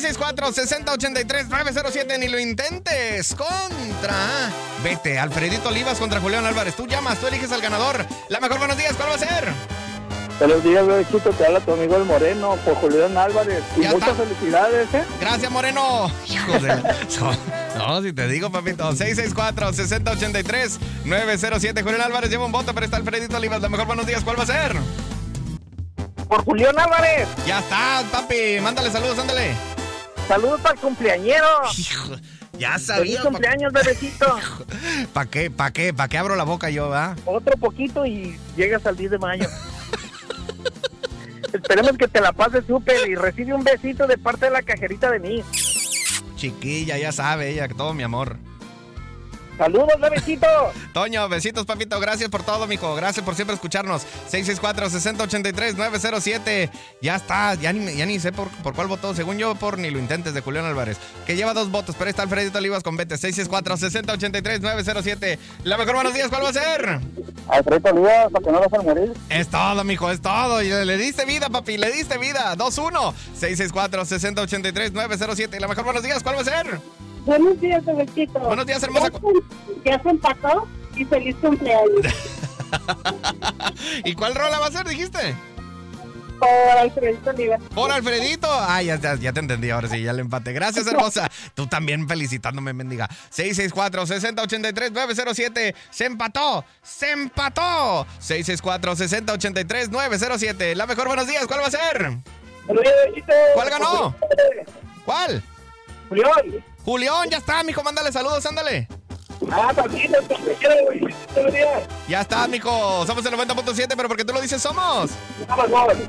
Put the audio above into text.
664-6083-907. Ni lo intentes. Contra. Vete, Alfredito Olivas contra Julián Álvarez. Tú llamas, tú eliges al ganador. La mejor, buenos días, ¿cuál va a ser? Buenos días, bebecito, te habla tu amigo el Moreno, por Julián Álvarez. Y Ya muchas está. felicidades, ¿eh? Gracias, Moreno. Hijo de... No, si te digo, papito. 664-6083-907. Julián Álvarez lleva un voto, pero está Alfredito Olivas. La mejor, buenos días, ¿cuál va a ser? Por Julián Álvarez. Ya está, papi. Mándale saludos, ándale. Saludos para el cumpleañero. Hijo, ya Feliz sabía. cumpleaños, bebecito. ¿Para qué? ¿Para qué? ¿Para qué abro la boca yo, va? Otro poquito y llegas al 10 de mayo. Esperemos que te la pases súper y recibe un besito de parte de la cajerita de mí. Chiquilla, ya sabe ella que todo mi amor. Saludos, bebecito. Toño, besitos, papito. Gracias por todo, mijo. Gracias por siempre escucharnos. 664-6083-907. Ya está. Ya ni sé por cuál votó. Según yo, por Ni lo intentes, de Julián Álvarez. Que lleva 2 votos, pero ahí está Alfredito Olivas con vete. 664-6083-907. La mejor, buenos días. ¿Cuál va a ser? Alfredo Olivas, para que no vas a morir. Es todo, mijo, es todo. Y le diste vida, papi, le diste vida. 2-1. 664-6083-907. La mejor, buenos días. ¿Cuál va a ser? Buenos días, bebecito. Buenos días, hermosa. Ya se empató y feliz cumpleaños. ¿Y cuál rola va a ser, dijiste? Por Alfredito Olivas. Por Alfredito. Ay, ya te entendí, ahora sí, ya le empate. Gracias, hermosa. Tú también felicitándome, mendiga. 664-6083-907. ¡Se empató! ¡Se empató! 664-6083-907. La mejor, buenos días. ¿Cuál va a ser? ¿Cuál ganó? ¿Cuál? Julián. Julián, ya está, mijo. Mándale saludos, ándale. También, Ya está, mijo. Somos el 90.7, pero porque tú lo dices, somos.